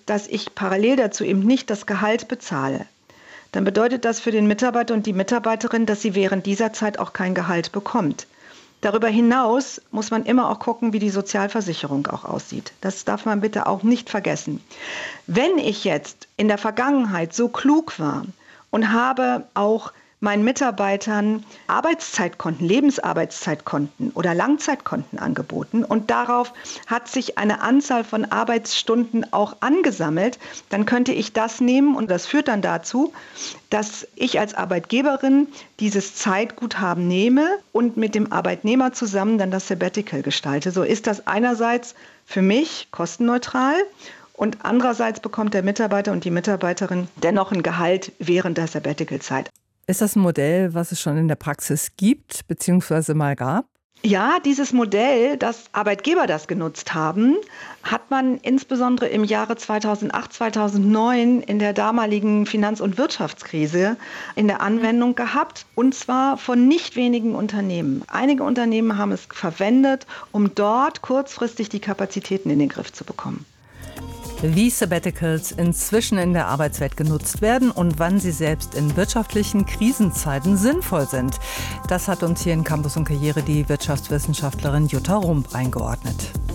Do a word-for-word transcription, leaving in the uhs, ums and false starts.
dass ich parallel dazu eben nicht das Gehalt bezahle, dann bedeutet das für den Mitarbeiter und die Mitarbeiterin, dass sie während dieser Zeit auch kein Gehalt bekommt. Darüber hinaus muss man immer auch gucken, wie die Sozialversicherung auch aussieht. Das darf man bitte auch nicht vergessen. Wenn ich jetzt in der Vergangenheit so klug war und habe auch meinen Mitarbeitern Arbeitszeitkonten, Lebensarbeitszeitkonten oder Langzeitkonten angeboten und darauf hat sich eine Anzahl von Arbeitsstunden auch angesammelt, dann könnte ich das nehmen und das führt dann dazu, dass ich als Arbeitgeberin dieses Zeitguthaben nehme und mit dem Arbeitnehmer zusammen dann das Sabbatical gestalte. So ist das einerseits für mich kostenneutral und andererseits bekommt der Mitarbeiter und die Mitarbeiterin dennoch ein Gehalt während der Sabbatical-Zeit. Ist das ein Modell, was es schon in der Praxis gibt bzw. mal gab? Ja, dieses Modell, dass Arbeitgeber das genutzt haben, hat man insbesondere im Jahre zweitausendacht, zweitausendneun in der damaligen Finanz- und Wirtschaftskrise in der Anwendung gehabt, und zwar von nicht wenigen Unternehmen. Einige Unternehmen haben es verwendet, um dort kurzfristig die Kapazitäten in den Griff zu bekommen. Wie Sabbaticals inzwischen in der Arbeitswelt genutzt werden und wann sie selbst in wirtschaftlichen Krisenzeiten sinnvoll sind. Das hat uns hier in Campus und Karriere die Wirtschaftswissenschaftlerin Jutta Rump eingeordnet.